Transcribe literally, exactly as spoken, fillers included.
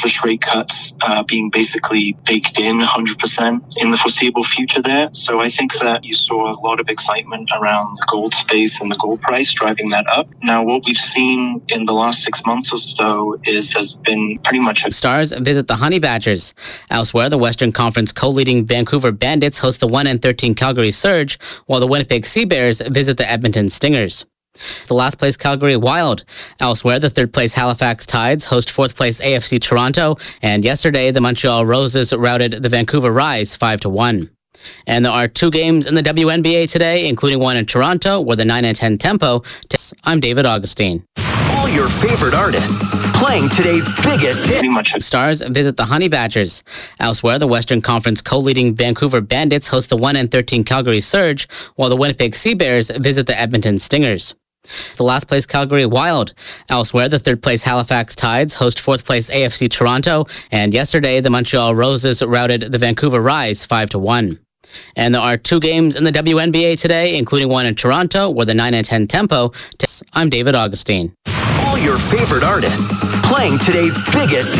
interest rate cuts uh, being basically baked in one hundred percent in the foreseeable future there. So I think that you saw a lot of excitement around the gold space and the gold price driving that up. Now, what we've seen in the last six months or so is has been pretty much a... Stars visit the Honey Badgers. Elsewhere, the Western Conference co-leading Vancouver Bandits host the one and thirteen Calgary Surge, while the Winnipeg Sea Bears visit the Edmonton Stingers. The last place Calgary Wild. Elsewhere, the third place Halifax Tides host fourth place A F C Toronto, and yesterday the Montreal Roses routed the Vancouver Rise five to one. And there are two games in the W N B A today, including one in Toronto where the nine and ten tempo. I'm David Augustine. All your favorite artists playing today's biggest hit. Pretty much a... Stars visit the Honey Badgers. Elsewhere, the Western Conference co-leading Vancouver Bandits host the one and thirteen Calgary Surge, while the Winnipeg Sea Bears visit the Edmonton Stingers. The last place Calgary Wild. Elsewhere, the third place Halifax Tides host fourth place A F C Toronto, and yesterday the Montreal Roses routed the Vancouver Rise five to one. And there are two games in the W N B A today, including one in Toronto where the nine and ten tempo. I'm David Augustine. All your favorite artists playing today's biggest